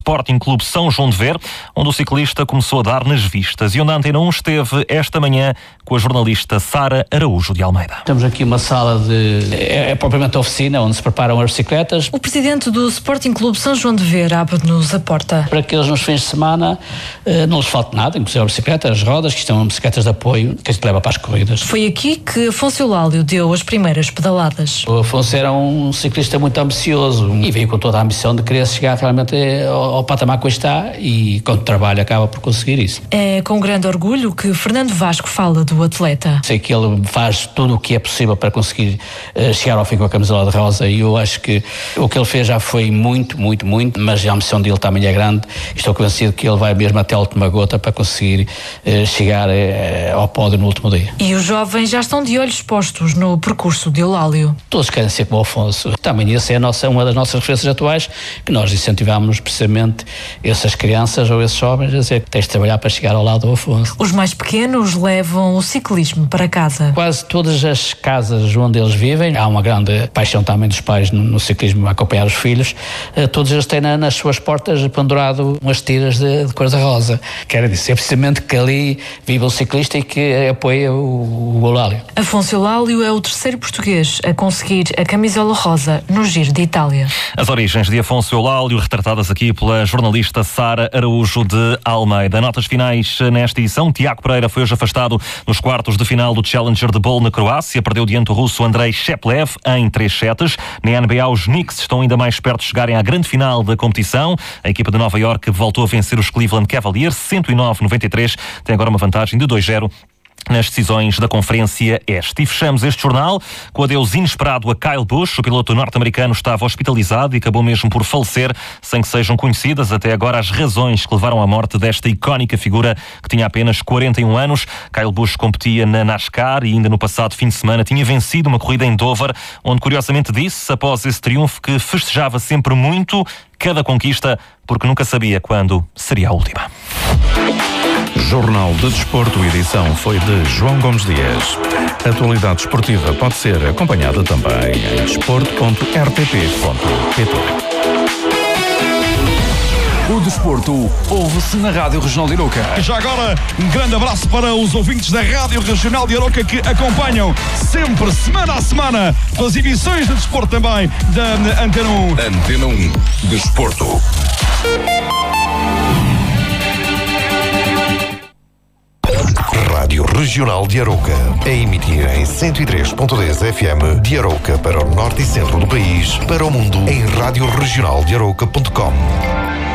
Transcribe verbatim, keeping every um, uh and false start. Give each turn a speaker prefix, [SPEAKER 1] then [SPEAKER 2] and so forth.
[SPEAKER 1] Sporting Clube São João de Ver, onde o ciclista começou a dar nas vistas e onde a Antena um esteve esta manhã com a jornalista Sara Araújo de Almeida.
[SPEAKER 2] Temos aqui uma sala de... é, é propriamente a oficina onde se preparam as bicicletas.
[SPEAKER 3] O presidente do Sporting Clube São João de Ver abre-nos a porta.
[SPEAKER 2] Para que eles nos fins de semana eh, não lhes falte nada, inclusive a bicicleta, as rodas, que são bicicletas de apoio, que a gente leva para as corridas.
[SPEAKER 3] Foi aqui que Afonso Eulálio deu as primeiras pedaladas.
[SPEAKER 2] O Afonso era um ciclista muito ambicioso e veio com toda a ambição de querer chegar realmente ao, ao patamar que está e com trabalho acaba por conseguir isso.
[SPEAKER 3] É com grande orgulho que Fernando Vasco fala do atleta.
[SPEAKER 2] Sei que ele faz tudo o que é possível para conseguir uh, chegar ao fim com a camisola de rosa e eu acho que o que ele fez já foi muito, muito, muito, mas a ambição dele também é grande e estou convencido que ele vai mesmo até a última gota para conseguir uh, chegar uh, ao pódio no último dia.
[SPEAKER 3] E os jovens já estão de olhos postos no percurso de Eulálio.
[SPEAKER 2] Todos querem ser como o Afonso. Também essa é a nossa, uma das nossas referências atuais, que nós incentivamos precisamente essas crianças ou esses jovens a dizer que tens de trabalhar para chegar ao lado do Afonso.
[SPEAKER 3] Os mais pequenos levam o ciclismo para casa.
[SPEAKER 2] Quase todas as casas onde eles vivem, há uma grande paixão também dos pais no, no ciclismo, a acompanhar os filhos, uh, todos eles têm na, nas suas portas pendurado umas tiras de, de cor-de-rosa. Quer dizer, é precisamente que ali vive o ciclista e que apoia o, o Eulálio.
[SPEAKER 3] Afonso Eulálio é o terceiro português a conseguir a camisola rosa no Giro de Itália.
[SPEAKER 1] As origens de Afonso Eulálio, retratadas aqui pela jornalista Sara Araújo de Almeida. Notas finais nesta edição. Tiago Pereira foi hoje afastado nos quartos de final do Challenger de Bol na Croácia. Perdeu diante do russo Andrei Sheplev em três sets. Na N B A, os Knicks estão ainda mais perto de chegarem à grande final da competição. A equipa de Nova Iorque voltou a vencer os Cleveland Cavaliers cento e nove a noventa e três. Tem agora uma vantagem de dois a zero nas decisões da Conferência Este. E fechamos este jornal com o adeus inesperado a Kyle Busch. O piloto norte-americano estava hospitalizado e acabou mesmo por falecer, sem que sejam conhecidas até agora as razões que levaram à morte desta icónica figura que tinha apenas quarenta e um anos. Kyle Busch competia na NASCAR e ainda no passado fim de semana tinha vencido uma corrida em Dover, onde curiosamente disse, após esse triunfo, que festejava sempre muito cada conquista, porque nunca sabia quando seria a última.
[SPEAKER 4] Jornal de Desporto, edição foi de João Gomes Dias. A atualidade desportiva pode ser acompanhada também em desporto ponto r t p ponto p t.
[SPEAKER 5] O desporto ouve-se na Rádio Regional de Arouca.
[SPEAKER 6] Já agora, um grande abraço para os ouvintes da Rádio Regional de Arouca que acompanham sempre, semana a semana, as emissões de desporto também da Antena um.
[SPEAKER 5] Antena um, Desporto.
[SPEAKER 7] Rádio Regional de Arouca, a emitir em cento e três ponto dez F M de Arouca para o norte e centro do país, para o mundo em rádio regional de arouca ponto com.